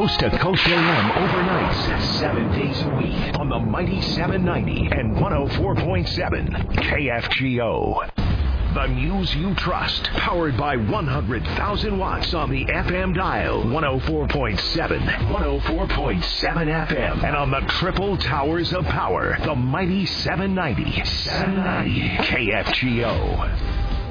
Coast to Coast AM overnights, 7 days a week on the Mighty 790 and 104.7 KFGO. The news you trust, powered by 100,000 watts on the FM dial, 104.7 FM, and on the triple towers of power, the Mighty 790 KFGO.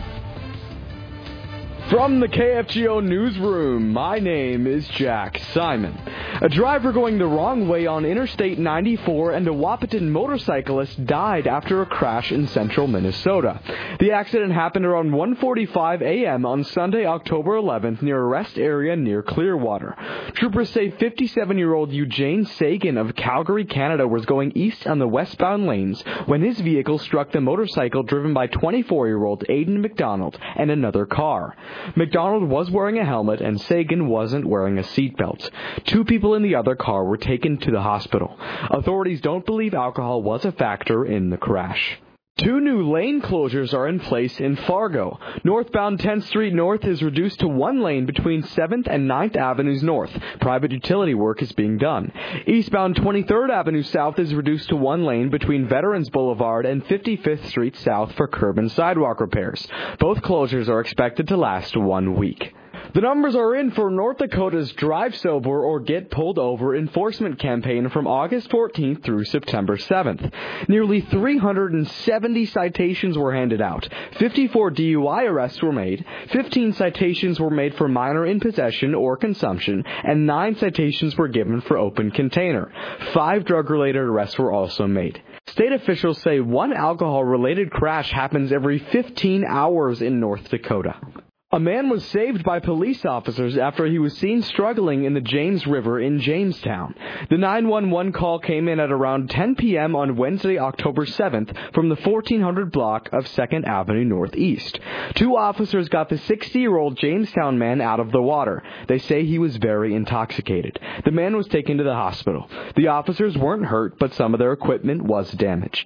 From the KFGO newsroom, my name is Jack Simon. A driver going the wrong way on Interstate 94 and a Wahpeton motorcyclist died after a crash in central Minnesota. The accident happened around 1:45 a.m. on Sunday, October 11th, near a rest area near Clearwater. Troopers say 57-year-old Eugene Sagan of Calgary, Canada, was going east on the westbound lanes when his vehicle struck the motorcycle driven by 24-year-old Aidan McDonald and another car. McDonald was wearing a helmet and Sagan wasn't wearing a seatbelt. 2 people in the other car were taken to the hospital. Authorities don't believe alcohol was a factor in the crash. 2 new lane closures are in place in Fargo. Northbound 10th Street North is reduced to 1 lane between 7th and 9th Avenues North. Private utility work is being done. Eastbound 23rd Avenue South is reduced to 1 lane between Veterans Boulevard and 55th Street South for curb and sidewalk repairs. Both closures are expected to last 1 week. The numbers are in for North Dakota's Drive Sober or Get Pulled Over enforcement campaign from August 14th through September 7th. Nearly 370 citations were handed out. 54 DUI arrests were made. 15 citations were made for minor in possession or consumption, and 9 citations were given for open container. 5 drug-related arrests were also made. State officials say 1 alcohol-related crash happens every 15 hours in North Dakota. A man was saved by police officers after he was seen struggling in the James River in Jamestown. The 911 call came in at around 10 p.m. on Wednesday, October 7th from the 1400 block of 2nd Avenue Northeast. 2 officers got the 60-year-old Jamestown man out of the water. They say he was very intoxicated. The man was taken to the hospital. The officers weren't hurt, but some of their equipment was damaged.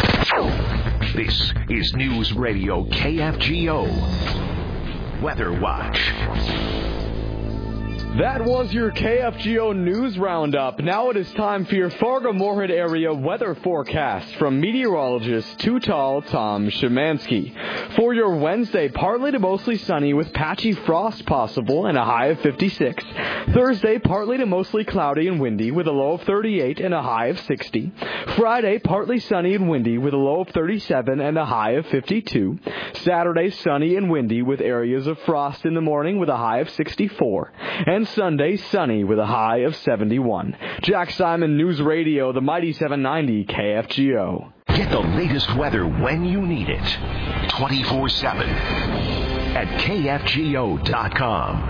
This is News Radio KFGO. Weather Watch. That was your KFGO News Roundup. Now it is time for your Fargo-Moorhead area weather forecast from meteorologist Too Tall Tom Szymanski. For your Wednesday, partly to mostly sunny with patchy frost possible and a high of 56. Thursday, partly to mostly cloudy and windy with a low of 38 and a high of 60. Friday, partly sunny and windy with a low of 37 and a high of 52. Saturday, sunny and windy with areas of frost in the morning with a high of 64. And Sunday, sunny with a high of 71. Jack Simon News Radio, the Mighty 790 KFGO. Get the latest weather when you need it. 24/7 at KFGO.com.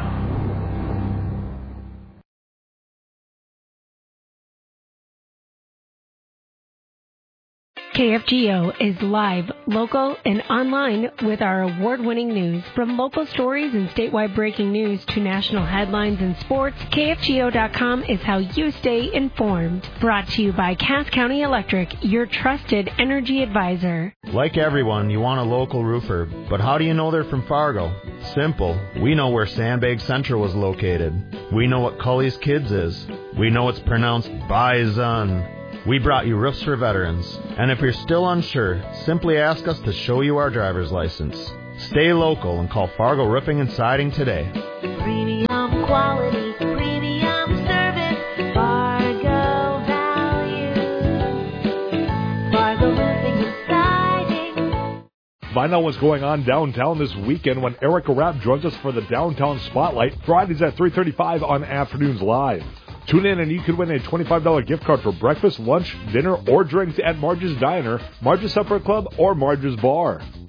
KFGO is live, local, and online with our award-winning news. From local stories and statewide breaking news to national headlines and sports, KFGO.com is how you stay informed. Brought to you by Cass County Electric, your trusted energy advisor. Like everyone, you want a local roofer, but how do you know they're from Fargo? Simple. We know where Sandbag Central was located. We know what Cully's Kids is. We know it's pronounced Bison. We brought you Roofs for Veterans, and if you're still unsure, simply ask us to show you our driver's license. Stay local and call Fargo Roofing and Siding today. Premium quality, premium service, Fargo value, Fargo Roofing and Siding. Find out what's going on downtown this weekend when Erica Rapp joins us for the Downtown Spotlight, Fridays at 3:35 on Afternoons Live. Tune in and you could win a $25 gift card for breakfast, lunch, dinner, or drinks at Marge's Diner, Marge's Supper Club, or Marge's Bar.